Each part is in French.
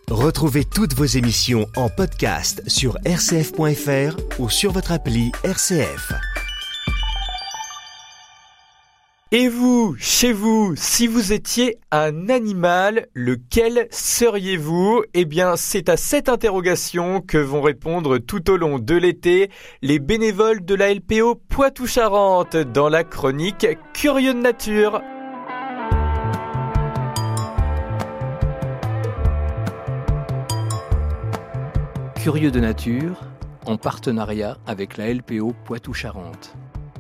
Retrouvez toutes vos émissions en podcast sur rcf.fr ou sur votre appli RCF. Et vous, chez vous, si vous étiez un animal, lequel seriez-vous ? Eh bien, c'est à cette interrogation que vont répondre tout au long de l'été les bénévoles de la LPO Poitou-Charentes dans la chronique Curieux de nature. Curieux de nature, en partenariat avec la LPO Poitou-Charentes.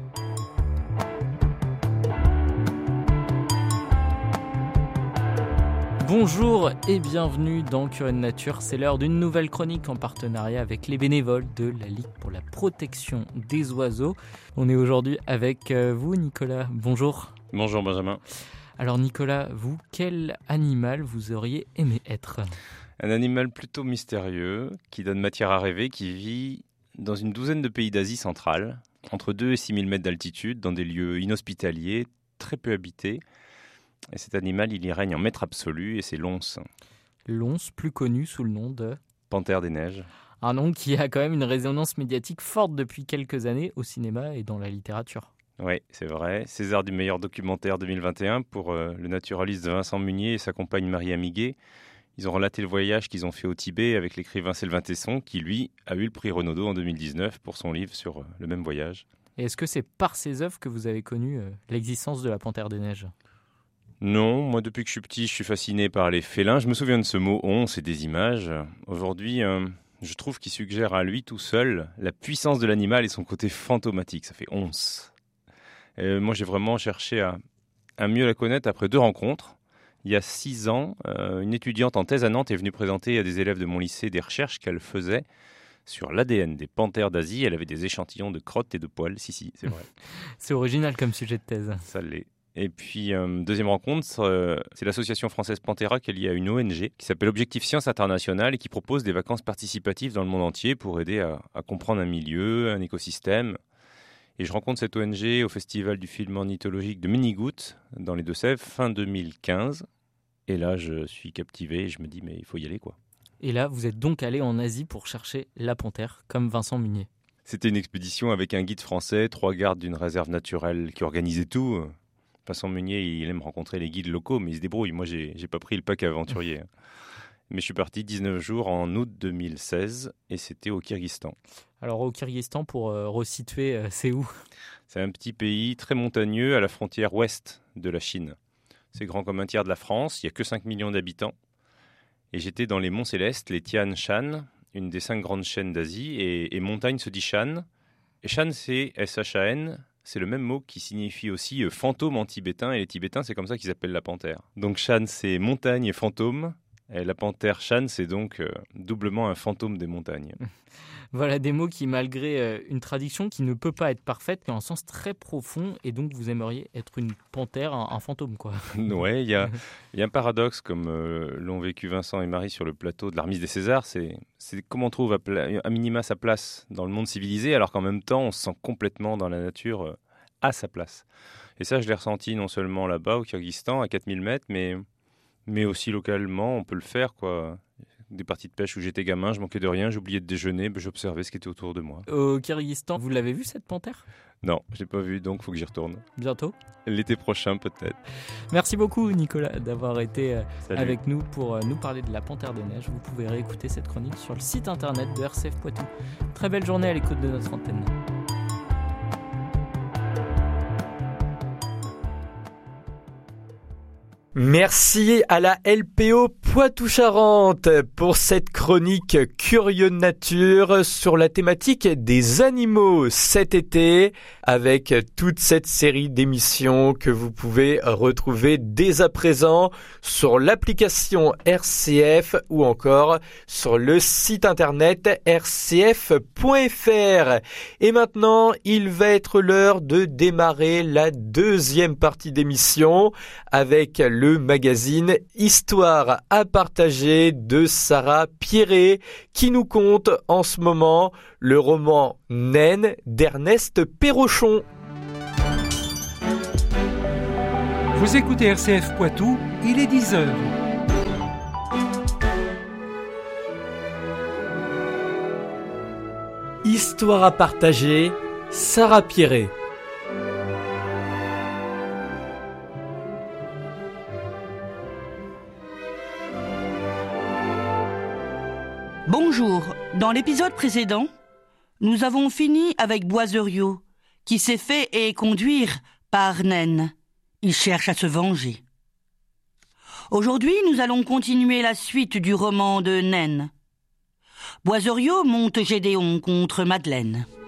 Bonjour et bienvenue dans Curieux de nature, c'est l'heure d'une nouvelle chronique en partenariat avec les bénévoles de la Ligue pour la protection des oiseaux. On est aujourd'hui avec vous Nicolas, bonjour. Bonjour Benjamin. Alors Nicolas, vous, quel animal vous auriez aimé être ? Un animal plutôt mystérieux, qui donne matière à rêver, qui vit dans une douzaine de pays d'Asie centrale, entre 2 et 6 000 mètres d'altitude, dans des lieux inhospitaliers, très peu habités. Et cet animal, il y règne en maître absolu, et c'est l'once. L'once, plus connu sous le nom de... Panthère des neiges. Un nom qui a quand même une résonance médiatique forte depuis quelques années au cinéma et dans la littérature. Oui, c'est vrai. César du meilleur documentaire 2021 pour le naturaliste Vincent Munier et sa compagne Marie Amiguet. Ils ont relaté le voyage qu'ils ont fait au Tibet avec l'écrivain Sylvain Tesson, qui lui a eu le prix Renaudot en 2019 pour son livre sur le même voyage. Et est-ce que c'est par ces œuvres que vous avez connu l'existence de la Panthère des neiges ? Non, moi depuis que je suis petit, je suis fasciné par les félins. Je me souviens de ce mot « once » et des images. Aujourd'hui, je trouve qu'il suggère à lui tout seul la puissance de l'animal et son côté fantomatique. Ça fait « once ». Moi, j'ai vraiment cherché à mieux la connaître après 2 rencontres. Il y a 6 ans, une étudiante en thèse à Nantes est venue présenter à des élèves de mon lycée des recherches qu'elle faisait sur l'ADN des panthères d'Asie. Elle avait des échantillons de crottes et de poils. Si, c'est vrai. C'est original comme sujet de thèse. Ça l'est. Et puis, deuxième rencontre, c'est l'association française Panthera qui est liée à une ONG qui s'appelle Objectif Science Internationale et qui propose des vacances participatives dans le monde entier pour aider à comprendre un milieu, un écosystème. Et je rencontre cette ONG au Festival du film ornithologique de Minigoutte, dans les Deux-Sèvres, fin 2015. Et là, je suis captivé et je me dis, mais il faut y aller, quoi. Et là, vous êtes donc allé en Asie pour chercher la panthère, comme Vincent Munier. C'était une expédition avec un guide français, 3 gardes d'une réserve naturelle qui organisaient tout. Vincent Munier, il aime rencontrer les guides locaux, mais il se débrouille. Moi, j'ai pas pris le pack aventurier. Mais je suis parti 19 jours en août 2016 et c'était au Kyrgyzstan. Alors au Kyrgyzstan, pour resituer, c'est où ? C'est un petit pays très montagneux à la frontière ouest de la Chine. C'est grand comme un tiers de la France, il n'y a que 5 millions d'habitants. Et j'étais dans les monts célestes, les Tian Shan, une des 5 grandes chaînes d'Asie. Et montagne se dit Shan. Et Shan, c'est S-H-A-N. C'est le même mot qui signifie aussi fantôme en tibétain. Et les Tibétains, c'est comme ça qu'ils appellent la panthère. Donc Shan, c'est montagne et fantôme. Et la panthère Shan, c'est donc doublement un fantôme des montagnes. Voilà des mots qui, malgré une traduction qui ne peut pas être parfaite, ont un sens très profond. Et donc, vous aimeriez être une panthère, un fantôme, quoi. Ouais, il y a un paradoxe, comme l'ont vécu Vincent et Marie sur le plateau de la remise des Césars. C'est comment on trouve à minima sa place dans le monde civilisé, alors qu'en même temps, on se sent complètement dans la nature à sa place. Et ça, je l'ai ressenti non seulement là-bas, au Kyrgyzstan, à 4000 mètres, mais aussi localement, on peut le faire, quoi. Des parties de pêche où j'étais gamin, je manquais de rien, j'oubliais de déjeuner, j'observais ce qui était autour de moi. Au Kyrgyzstan, vous l'avez vu cette panthère ? Non, je l'ai pas vu, donc il faut que j'y retourne. Bientôt ? L'été prochain, peut-être. Merci beaucoup, Nicolas, d'avoir été Salut. avec nous pour nous parler de la Panthère des neiges. Vous pouvez réécouter cette chronique sur le site internet de RCF Poitou. Très belle journée à l'écoute de notre antenne. Merci à la LPO Poitou-Charentes pour cette chronique Curieux de nature sur la thématique des animaux cet été, avec toute cette série d'émissions que vous pouvez retrouver dès à présent sur l'application RCF ou encore sur le site internet rcf.fr. Et maintenant, il va être l'heure de démarrer la deuxième partie d'émission avec le magazine Histoire à partager de Sarah Pierret qui nous conte en ce moment le roman Naine d'Ernest Perrochon. Vous écoutez RCF Poitou, il est 10h. Histoire à partager, Sarah Pierret. Bonjour, dans l'épisode précédent, nous avons fini avec Boiseuriot, qui s'est fait conduire par Naine. Il cherche à se venger. Aujourd'hui, nous allons continuer la suite du roman de Naine. Boiseuriot monte Gédéon contre Madeleine.